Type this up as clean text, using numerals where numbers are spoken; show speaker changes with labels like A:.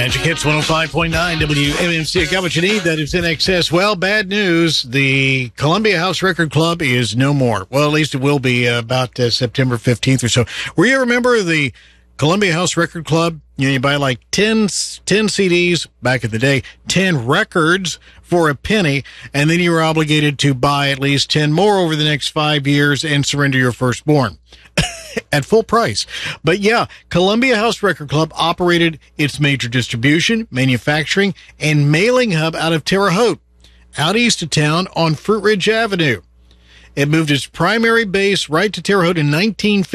A: Magic Hits 105.9 WMMC. I got what you need. That is in excess. Well, bad news. The Columbia House Record Club is no more. Well, at least it will be about September 15th or so. Were you a member of the Columbia House Record Club? You buy like 10 CDs back in the day, 10 records for a penny, and then you were obligated to buy at least 10 more over the next 5 years and surrender your firstborn. At full price. But yeah, Columbia House Record Club operated its major distribution, manufacturing, and mailing hub out of Terre Haute, out east of town on Fruit Ridge Avenue. It moved its primary base right to Terre Haute in 1950.